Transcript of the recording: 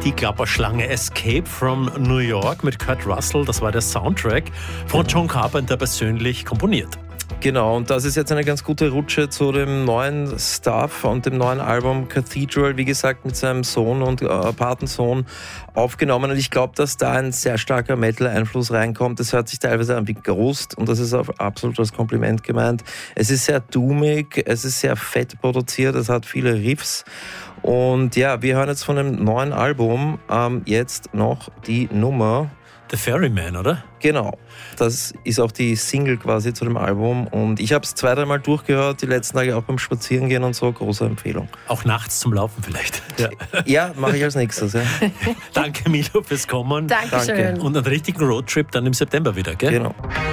IT-Klapperschlange Escape from New York mit Kurt Russell. Das war der Soundtrack von John Carpenter persönlich komponiert. Genau, und das ist jetzt eine ganz gute Rutsche zu dem neuen Stuff und dem neuen Album Cathedral, wie gesagt, mit seinem Sohn und Patensohn aufgenommen. Und ich glaube, dass da ein sehr starker Metal-Einfluss reinkommt. Das hört sich teilweise an wie Ghost und das ist auch absolut als Kompliment gemeint. Es ist sehr doomig, es ist sehr fett produziert, es hat viele Riffs. Und ja, wir hören jetzt von dem neuen Album jetzt noch die Nummer The Ferryman, oder? Genau, das ist auch die Single quasi zu dem Album und ich habe es 2-3 Mal durchgehört, die letzten Tage auch beim Spazierengehen und so, große Empfehlung. Auch nachts zum Laufen vielleicht. Ja, mache ich als nächstes. Ja. Danke Milo fürs Kommen. Dankeschön. Und einen richtigen Roadtrip dann im September wieder, gell? Genau.